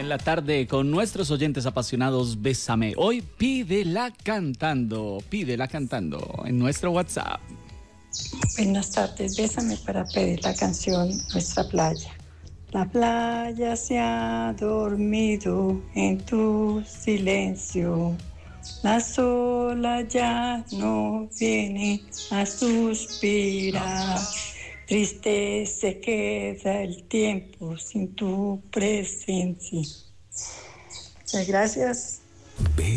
en la tarde con nuestros oyentes apasionados. Bésame. Hoy pídela cantando en nuestro WhatsApp. Buenas tardes, bésame para pedir la canción Nuestra Playa. La playa se ha dormido en tu silencio. Las olas ya no vienen a suspirar. Triste se queda el tiempo sin tu presencia. Muchas gracias.